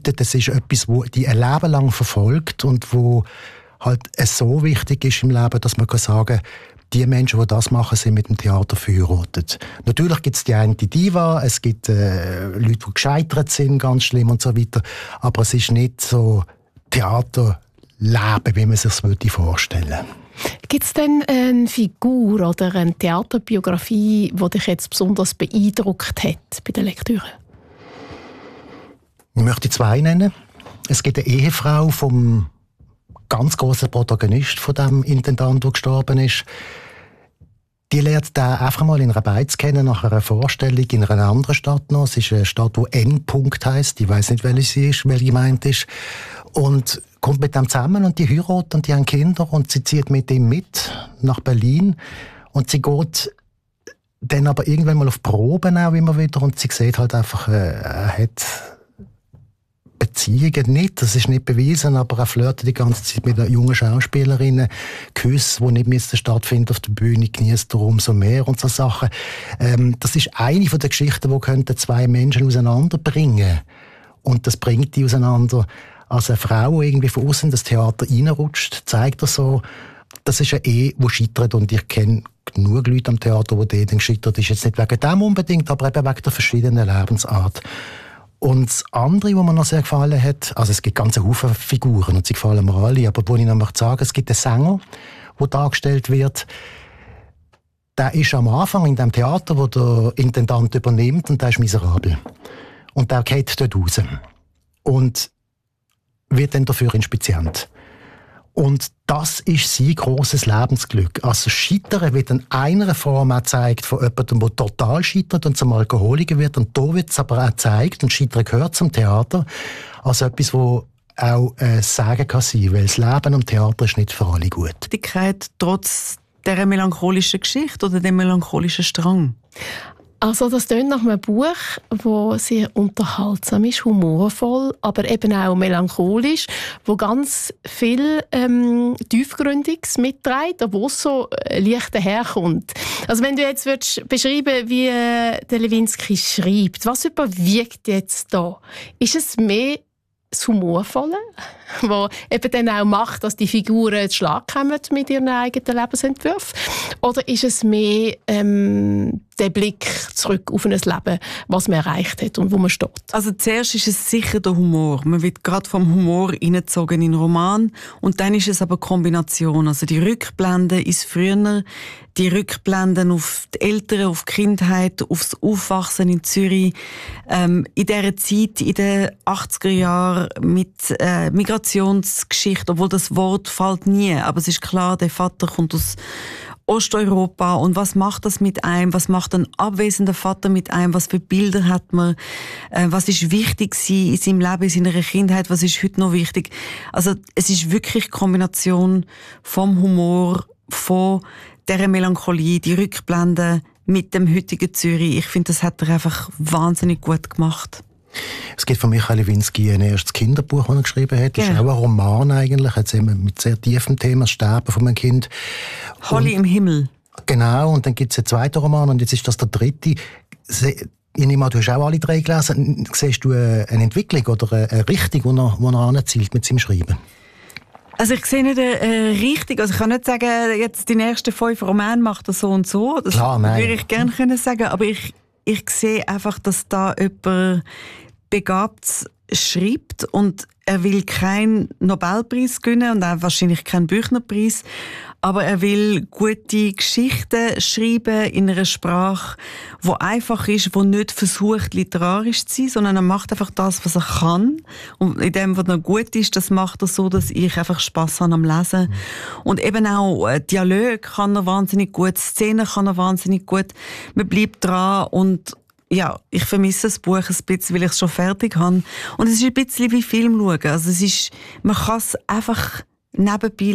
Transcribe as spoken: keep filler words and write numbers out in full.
bedeutet, es ist etwas, das die ein Leben lang verfolgt und wo halt so wichtig ist im Leben, dass man kann sagen kann, die Menschen, die das machen, sind mit dem Theater verheiratet. Natürlich gibt es die eine Diva, es gibt äh, Leute, die gescheitert sind, ganz schlimm und so weiter. Aber es ist nicht so Theaterleben, wie man sich das vorstellen würde. Gibt es denn eine Figur oder eine Theaterbiografie, die dich jetzt besonders beeindruckt hat bei der Lektüre? Ich möchte zwei nennen. Es gibt eine Ehefrau vom ganz grossen Protagonist von dem Intendant, der gestorben ist. Die lernt den einfach mal in einer Beiz kennen, nach einer Vorstellung in einer anderen Stadt noch. Es ist eine Stadt, die N. heisst. Ich weiss nicht, welche sie ist, welche gemeint ist. Und kommt mit dem zusammen und die heiraten und die haben Kinder und sie zieht mit ihm mit nach Berlin. Und sie geht dann aber irgendwann mal auf Proben auch immer wieder und sie sieht halt einfach, äh, er hat Beziehungen nicht, das ist nicht bewiesen, aber er flirtet die ganze Zeit mit jungen Schauspielerinnen, Küsse, die nicht müssen stattfinden auf der Bühne, genießt er umso mehr und so Sachen. Ähm, das ist eine von den Geschichten, die könnten zwei Menschen auseinanderbringen. Und das bringt die auseinander. Als eine Frau, die irgendwie von außen in das Theater reinrutscht, zeigt er so, das ist eine Ehe, die scheitert und ich kenne genug Leute am Theater, die dort gescheitert ist. Jetzt nicht wegen dem unbedingt, aber eben wegen der verschiedenen Lebensart. Und das andere, was mir noch sehr gefallen hat, also es gibt ganz viele Haufen Figuren und sie gefallen mir alle, aber wo ich noch möchte sagen, es gibt einen Sänger, der dargestellt wird, der ist am Anfang in dem Theater, wo der Intendant übernimmt und der ist miserabel. Und der geht dort raus. Und wird dann dafür Inspizient. Und das ist sein grosses Lebensglück. Also Scheitern wird in einer Form auch gezeigt von jemandem, der total scheitert und zum Alkoholiker wird. Und da wird es aber auch gezeigt, und Scheitern gehört zum Theater, als etwas, wo auch äh, sagen kann sein, weil das Leben am Theater ist nicht für alle gut. Trotz dieser melancholischen Geschichte oder dem melancholischen Strang? Also das tönt nach einem Buch, das sehr unterhaltsam ist, humorvoll, aber eben auch melancholisch, wo ganz viel ähm, Tiefgründiges mitträgt, obwohl es so leicht daherkommt. Also wenn du jetzt würdest beschreiben, wie äh, der Lewinsky schreibt, was überwiegt jetzt da? Ist es mehr das Humorvolle, was eben dann auch macht, dass die Figuren zu Schlag kommen mit ihren eigenen Lebensentwürfen? Oder ist es mehr ähm, der Blick zurück auf ein Leben, was man erreicht hat und wo man steht? Also zuerst ist es sicher der Humor. Man wird gerade vom Humor hineingezogen in den Roman. Und dann ist es aber eine Kombination. Also die Rückblenden ins Früher, die Rückblenden auf die Eltern, auf die Kindheit, aufs Aufwachsen in Zürich. Ähm, in dieser Zeit, in den achtziger Jahren mit äh, Migrationsgeschichte, obwohl das Wort fällt nie. Aber es ist klar, der Vater kommt aus Osteuropa. Und was macht das mit einem? Was macht ein abwesender Vater mit einem? Was für Bilder hat man? Äh, was ist wichtig in seinem Leben, in seiner Kindheit? Was ist heute noch wichtig? Also es ist wirklich die Kombination vom Humor, von dieser Melancholie, die Rückblenden mit dem heutigen Zürich. Ich finde, das hat er einfach wahnsinnig gut gemacht. Es gibt von Michael Lewinsky ein erstes Kinderbuch, das er geschrieben hat. Das genau. Ist auch ein Roman eigentlich, jetzt eben mit sehr tiefem Thema, das Sterben von einem Kind. Holly im Himmel. Genau, und dann gibt es einen zweiten Roman und jetzt ist das der dritte. Ich nehme an, du hast auch alle drei gelesen. Siehst du eine Entwicklung oder eine Richtung, die er, die er anzielt mit seinem Schreiben? Also ich sehe nicht äh, richtig, also ich kann nicht sagen, jetzt die nächsten fünf Romane macht er so und so. Das Klar, würde ich gerne können sagen, aber ich, ich sehe einfach, dass da jemand begabt schreibt und er will keinen Nobelpreis gewinnen und auch wahrscheinlich keinen Büchnerpreis, aber er will gute Geschichten schreiben in einer Sprache, die einfach ist, die nicht versucht, literarisch zu sein, sondern er macht einfach das, was er kann. Und in dem, was er gut ist, das macht er so, dass ich einfach Spass habe am Lesen. Mhm. Und eben auch äh, Dialoge kann er wahnsinnig gut, Szenen kann er wahnsinnig gut. Man bleibt dran und ja, ich vermisse das Buch ein bisschen, weil ich es schon fertig habe. Und es ist ein bisschen wie Film schauen. Also es ist, man kann es einfach nebenbei